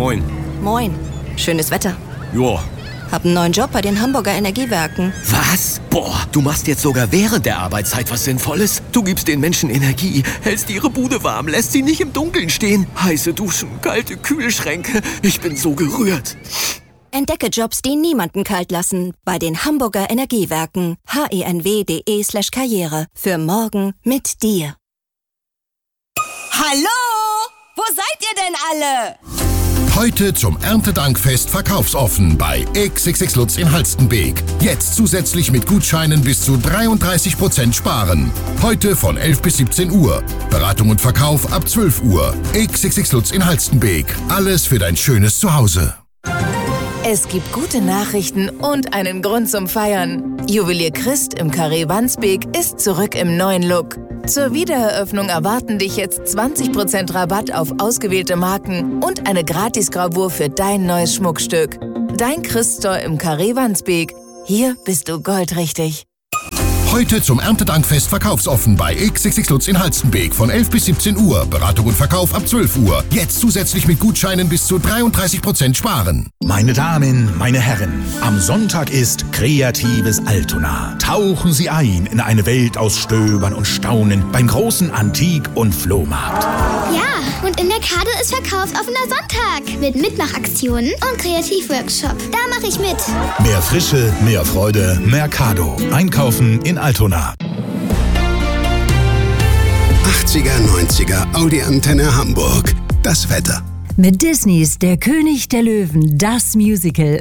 Moin. Moin. Schönes Wetter. Joa. Hab einen neuen Job bei den Hamburger Energiewerken. Was? Boah, du machst jetzt sogar während der Arbeitszeit was Sinnvolles. Du gibst den Menschen Energie, hältst ihre Bude warm, lässt sie nicht im Dunkeln stehen. Heiße Duschen, kalte Kühlschränke. Ich bin so gerührt. Entdecke Jobs, die niemanden kalt lassen, bei den Hamburger Energiewerken. henw.de/karriere. Für morgen mit dir. Hallo? Wo seid ihr denn alle? Heute zum Erntedankfest verkaufsoffen bei XXX Lutz in Halstenbek. Jetzt zusätzlich mit Gutscheinen bis zu 33% sparen. Heute von 11 bis 17 Uhr. Beratung und Verkauf ab 12 Uhr. XXX Lutz in Halstenbek. Alles für dein schönes Zuhause. Es gibt gute Nachrichten und einen Grund zum Feiern. Juwelier Christ im Carré Wandsbek ist zurück im neuen Look. Zur Wiedereröffnung erwarten dich jetzt 20% Rabatt auf ausgewählte Marken und eine Gratisgravur für dein neues Schmuckstück. Dein Christ-Store im Carré Wandsbek. Hier bist du goldrichtig. Heute zum Erntedankfest verkaufsoffen bei XXX Lutz in Halstenbek von 11 bis 17 Uhr. Beratung und Verkauf ab 12 Uhr. Jetzt zusätzlich mit Gutscheinen bis zu 33% sparen. Meine Damen, meine Herren, am Sonntag ist Kreatives Altona. Tauchen Sie ein in eine Welt aus Stöbern und Staunen beim großen Antik- und Flohmarkt. Ja, und in Mercado ist verkaufsoffener Sonntag mit Mitmachaktionen und Kreativworkshop. Da mache ich mit. Mehr Frische, mehr Freude, Mercado. Einkaufen in Altona. 80er, 90er Audi Antenne Hamburg. Das Wetter. Mit Disneys Der König der Löwen, das Musical.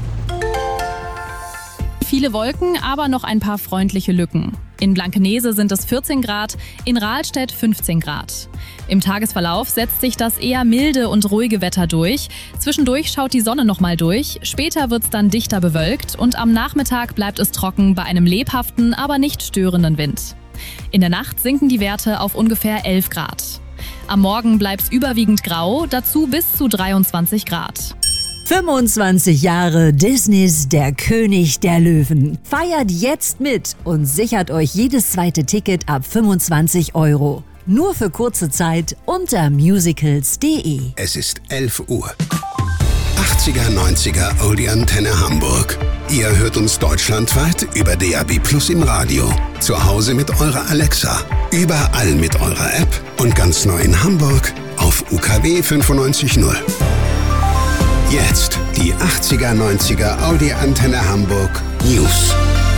Viele Wolken, aber noch ein paar freundliche Lücken. In Blankenese sind es 14 Grad, in Rahlstedt 15 Grad. Im Tagesverlauf setzt sich das eher milde und ruhige Wetter durch. Zwischendurch schaut die Sonne nochmal durch, später wird es dann dichter bewölkt und am Nachmittag bleibt es trocken bei einem lebhaften, aber nicht störenden Wind. In der Nacht sinken die Werte auf ungefähr 11 Grad. Am Morgen bleibt es überwiegend grau, dazu bis zu 23 Grad. 25 Jahre Disneys Der König der Löwen. Feiert jetzt mit und sichert euch jedes zweite Ticket ab 25 €. Nur für kurze Zeit unter musicals.de. Es ist 11 Uhr. 80er, 90er Audi Antenne Hamburg. Ihr hört uns deutschlandweit über DAB+ im Radio. Zu Hause mit eurer Alexa. Überall mit eurer App. Und ganz neu in Hamburg auf UKW 95.0. Jetzt die 80er, 90er Audi Antenne Hamburg News.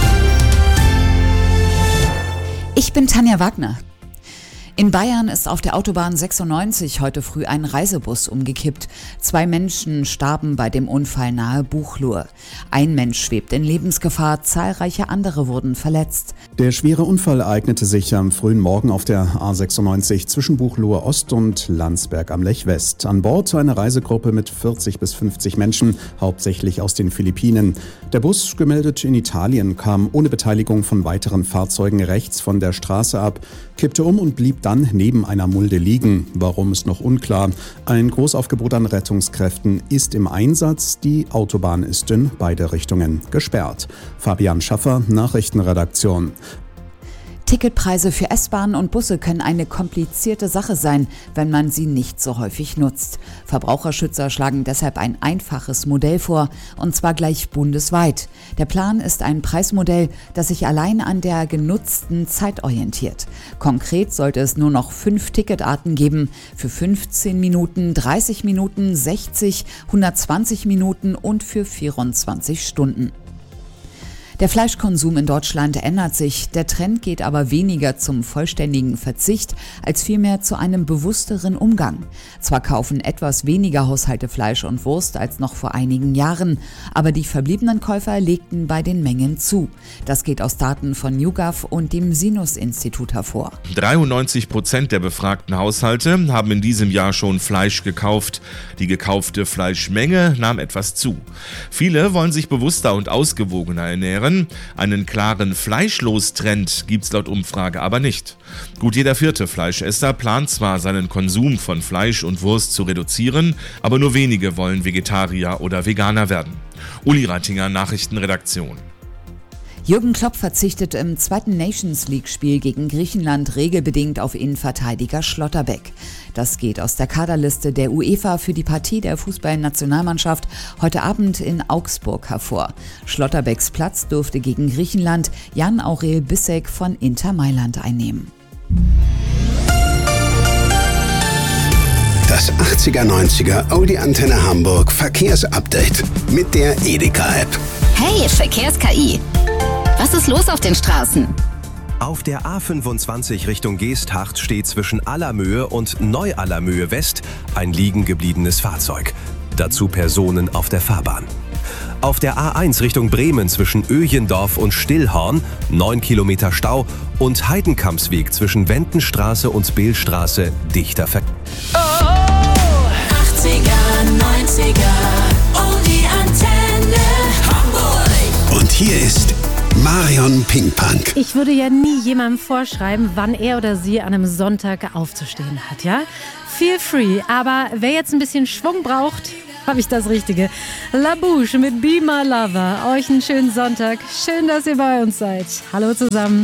Ich bin Tanja Wagner. In Bayern ist auf der Autobahn 96 heute früh ein Reisebus umgekippt. 2 Menschen starben bei dem Unfall nahe Buchloe. Ein Mensch schwebt in Lebensgefahr, zahlreiche andere wurden verletzt. Der schwere Unfall ereignete sich am frühen Morgen auf der A96 zwischen Buchloe Ost und Landsberg am Lech West. An Bord eine Reisegruppe mit 40 bis 50 Menschen, hauptsächlich aus den Philippinen. Der Bus, gemeldet in Italien, kam ohne Beteiligung von weiteren Fahrzeugen rechts von der Straße ab, kippte um und blieb dann neben einer Mulde liegen. Warum ist noch unklar. Ein Großaufgebot an Rettungskräften ist im Einsatz. Die Autobahn ist in beide Richtungen gesperrt. Fabian Schaffer, Nachrichtenredaktion. Ticketpreise für S-Bahnen und Busse können eine komplizierte Sache sein, wenn man sie nicht so häufig nutzt. Verbraucherschützer schlagen deshalb ein einfaches Modell vor, und zwar gleich bundesweit. Der Plan ist ein Preismodell, das sich allein an der genutzten Zeit orientiert. Konkret sollte es nur noch 5 Ticketarten geben, für 15 Minuten, 30 Minuten, 60, 120 Minuten und für 24 Stunden. Der Fleischkonsum in Deutschland ändert sich, der Trend geht aber weniger zum vollständigen Verzicht, als vielmehr zu einem bewussteren Umgang. Zwar kaufen etwas weniger Haushalte Fleisch und Wurst als noch vor einigen Jahren, aber die verbliebenen Käufer legten bei den Mengen zu. Das geht aus Daten von YouGov und dem Sinus-Institut hervor. 93% der befragten Haushalte haben in diesem Jahr schon Fleisch gekauft. Die gekaufte Fleischmenge nahm etwas zu. Viele wollen sich bewusster und ausgewogener ernähren. Einen klaren Fleischlos-Trend gibt's laut Umfrage aber nicht. Gut jeder 4. Fleischesser plant zwar, seinen Konsum von Fleisch und Wurst zu reduzieren, aber nur wenige wollen Vegetarier oder Veganer werden. Uli Reitinger, Nachrichtenredaktion. Jürgen Klopp verzichtet im zweiten Nations-League-Spiel gegen Griechenland regelbedingt auf Innenverteidiger Schlotterbeck. Das geht aus der Kaderliste der UEFA für die Partie der Fußballnationalmannschaft heute Abend in Augsburg hervor. Schlotterbecks Platz durfte gegen Griechenland Jan-Aurel Bissek von Inter Mailand einnehmen. Das 80er-90er Oldie Antenne Hamburg Verkehrsupdate mit der Edeka-App. Hey, Verkehrs-KI. Was ist los auf den Straßen? Auf der A25 Richtung Geesthacht steht zwischen Allermöhe und Neu-Allermöhe West ein liegen gebliebenes Fahrzeug. Dazu Personen auf der Fahrbahn. Auf der A1 Richtung Bremen zwischen Öjendorf und Stillhorn 9 Kilometer Stau und Heidenkampsweg zwischen Wendenstraße und Behlstraße dichter Verkehr. 80er, 90er, Oldie Antenne Hamburg. Und hier ist Marion Pinkpunk. Ich würde ja nie jemandem vorschreiben, wann er oder sie an einem Sonntag aufzustehen hat, ja? Feel free, aber wer jetzt ein bisschen Schwung braucht, habe ich das Richtige. La Bouche mit Be My Lover. Euch einen schönen Sonntag. Schön, dass ihr bei uns seid. Hallo zusammen.